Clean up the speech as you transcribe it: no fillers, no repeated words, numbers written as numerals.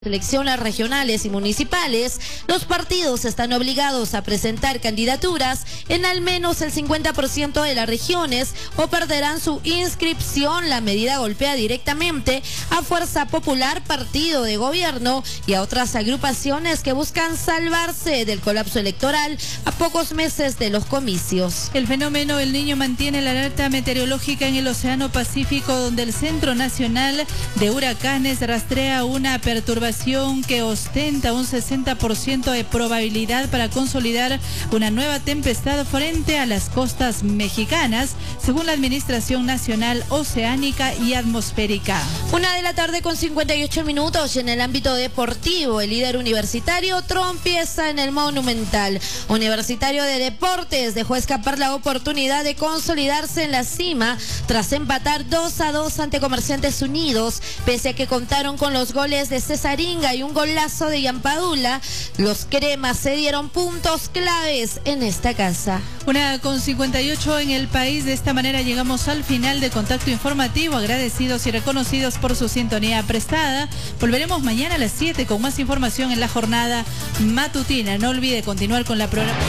Elecciones regionales y municipales, los partidos están obligados a presentar candidaturas en al menos el 50% de las regiones o perderán su inscripción. La medida golpea directamente a Fuerza Popular, partido de gobierno, y a otras agrupaciones que buscan salvarse del colapso electoral a pocos meses de los comicios. El fenómeno El Niño mantiene la alerta meteorológica en el Océano Pacífico, donde el Centro Nacional de Huracanes rastrea una perturbación que ostenta un 60% de probabilidad para consolidar una nueva tempestad frente a las costas mexicanas, según la Administración Nacional Oceánica y Atmosférica. 1:58 p.m. y en el ámbito deportivo, el líder universitario tropieza en el Monumental. Universitario de Deportes dejó escapar la oportunidad de consolidarse en la cima tras empatar 2-2 ante Comerciantes Unidos, pese a que contaron con los goles de Cesaringa y un golazo de Yampadula. Los cremas se dieron puntos claves en esta casa. 1:58 en el país. De esta manera llegamos al final de Contacto Informativo, agradecidos y reconocidos por su sintonía prestada. Volveremos mañana a las 7 con más información en la jornada matutina. No olvide continuar con la programación.